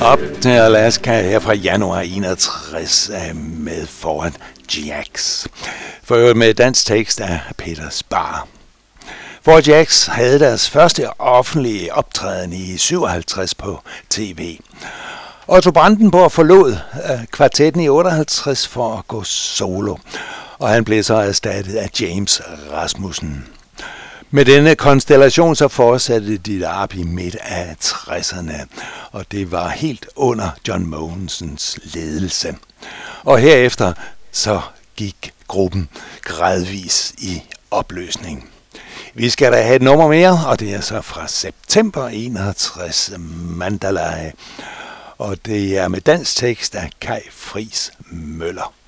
Op til Alaska her fra januar 61 med foran Jacks. For øvrigt med dansk tekst af Peter Spar. For Jacks havde deres første offentlige optræden i 57 på tv. Otto Brandenburg forlod kvartetten i 58 for at gå solo, og han blev så erstattet af James Rasmussen. Med denne konstellation så fortsatte de op i midt af 60'erne, og det var helt under John Mogensens ledelse. Og herefter så gik gruppen gradvis i opløsning. Vi skal da have et nummer mere, og det er så fra september 61, Mandalay. Og det er med dansk tekst af Kai Friis Møller.